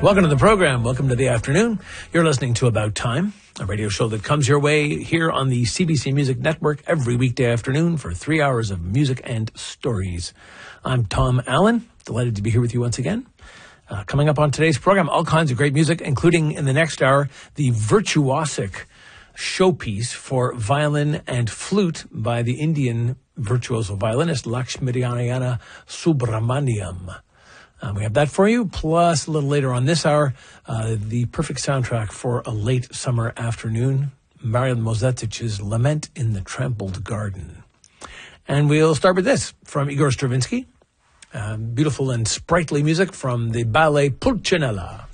Welcome to the program. Welcome to the afternoon. You're listening to About Time, a radio show that comes your way here on the CBC Music Network every weekday afternoon for 3 hours of music and stories. I'm Tom Allen, delighted to be here with you once again. Coming up on today's program, all kinds of great music, including in the next hour, the virtuosic showpiece for violin and flute by the Indian virtuoso violinist Lakshminarayana Subramaniam. We have that for you, plus a little later on this hour, the perfect soundtrack for a late summer afternoon, Marian Mozetich's Lament in the Trampled Garden. And we'll start with this from Igor Stravinsky, beautiful and sprightly music from the ballet Pulcinella.